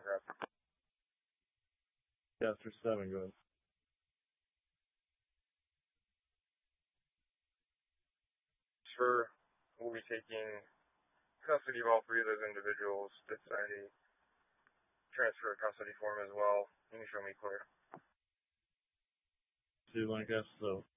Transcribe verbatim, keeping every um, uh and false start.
grab. Chapter seven, go ahead. Sure, we'll be taking custody of all three of those individuals to sign a transfer of custody form as well. You can show me clear. To Lancaster, so